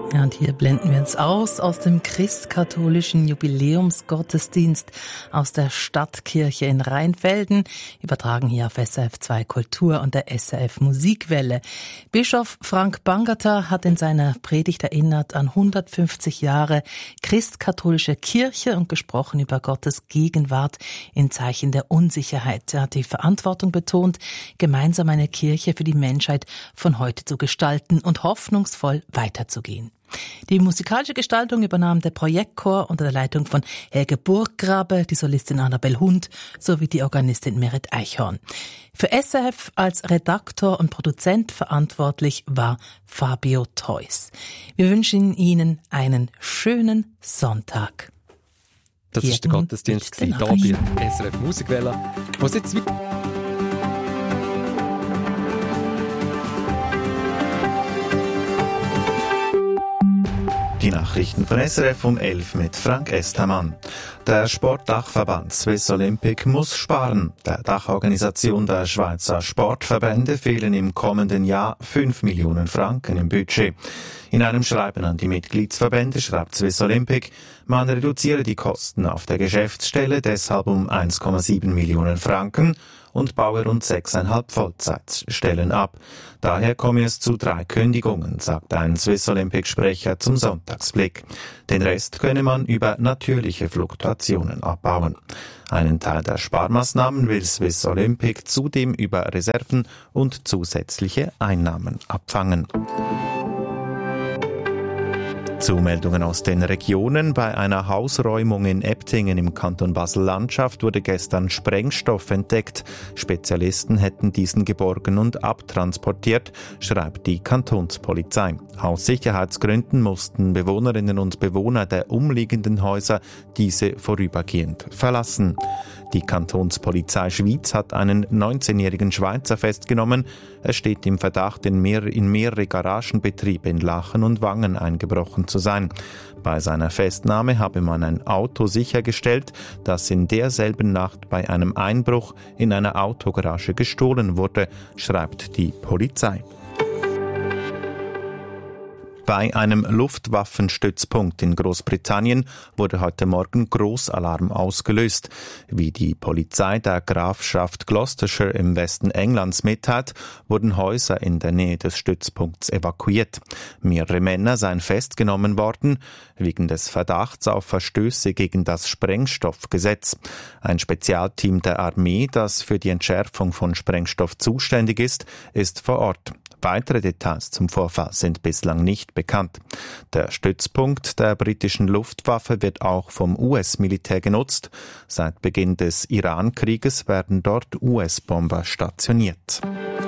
Ja, und hier blenden wir uns aus dem christkatholischen Jubiläumsgottesdienst aus der Stadtkirche in Rheinfelden, übertragen hier auf SRF 2 Kultur und der SRF Musikwelle. Bischof Frank Bangerter hat in seiner Predigt erinnert an 150 Jahre christkatholische Kirche und gesprochen über Gottes Gegenwart in Zeichen der Unsicherheit. Er hat die Verantwortung betont, gemeinsam eine Kirche für die Menschheit von heute zu gestalten und hoffnungsvoll weiterzugehen. Die musikalische Gestaltung übernahm der Projektchor unter der Leitung von Helge Burggrabe, die Solistin Annabel Hund sowie die Organistin Merit Eichhorn. Für SRF als Redaktor und Produzent verantwortlich war Fabio Theus. Wir wünschen Ihnen einen schönen Sonntag. Das ist der Gottesdienst hier bei SRF Musikwelle. Was jetzt Die Nachrichten von SRF um 11 mit Frank Estamann. Der Sportdachverband Swiss Olympic muss sparen. Der Dachorganisation der Schweizer Sportverbände fehlen im kommenden Jahr 5 Millionen Franken im Budget. In einem Schreiben an die Mitgliedsverbände schreibt Swiss Olympic, man reduziere die Kosten auf der Geschäftsstelle deshalb um 1,7 Millionen Franken und baue rund 6,5 Vollzeitstellen ab. Daher komme es zu 3 Kündigungen, sagt ein Swiss Olympic-Sprecher zum Sonntagsblick. Den Rest könne man über natürliche Fluktuationen abbauen. Einen Teil der Sparmaßnahmen will Swiss Olympic zudem über Reserven und zusätzliche Einnahmen abfangen. Zumeldungen aus den Regionen. Bei einer Hausräumung in Ebtingen im Kanton Basel-Landschaft wurde gestern Sprengstoff entdeckt. Spezialisten hätten diesen geborgen und abtransportiert, schreibt die Kantonspolizei. Aus Sicherheitsgründen mussten Bewohnerinnen und Bewohner der umliegenden Häuser diese vorübergehend verlassen. Die Kantonspolizei Schwyz hat einen 19-jährigen Schweizer festgenommen. Er steht im Verdacht, in mehrere Garagenbetriebe in Lachen und Wangen eingebrochen zu sein. Bei seiner Festnahme habe man ein Auto sichergestellt, das in derselben Nacht bei einem Einbruch in einer Autogarage gestohlen wurde, schreibt die Polizei. Bei einem Luftwaffenstützpunkt in Großbritannien wurde heute Morgen Großalarm ausgelöst. Wie die Polizei der Grafschaft Gloucestershire im Westen Englands mitteilt, wurden Häuser in der Nähe des Stützpunkts evakuiert. Mehrere Männer seien festgenommen worden, wegen des Verdachts auf Verstöße gegen das Sprengstoffgesetz. Ein Spezialteam der Armee, das für die Entschärfung von Sprengstoff zuständig ist vor Ort. Weitere Details zum Vorfall sind bislang nicht bekannt. Der Stützpunkt der britischen Luftwaffe wird auch vom US-Militär genutzt. Seit Beginn des Iran-Krieges werden dort US-Bomber stationiert.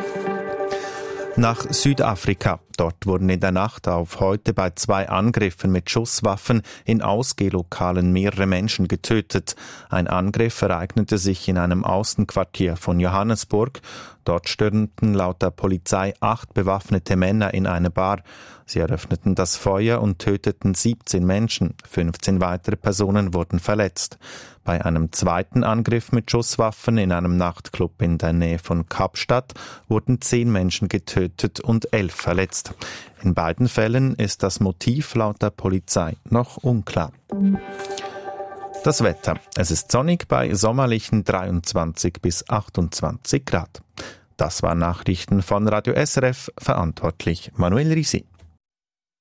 Nach Südafrika. Dort wurden in der Nacht auf heute bei 2 Angriffen mit Schusswaffen in Ausgehlokalen mehrere Menschen getötet. Ein Angriff ereignete sich in einem Außenquartier von Johannesburg. Dort stürmten laut der Polizei 8 bewaffnete Männer in eine Bar. Sie eröffneten das Feuer und töteten 17 Menschen. 15 weitere Personen wurden verletzt. Bei einem zweiten Angriff mit Schusswaffen in einem Nachtclub in der Nähe von Kapstadt wurden 10 Menschen getötet und 11 verletzt. In beiden Fällen ist das Motiv laut der Polizei noch unklar. Das Wetter. Es ist sonnig bei sommerlichen 23 bis 28 Grad. Das waren Nachrichten von Radio SRF, verantwortlich Manuel Risi.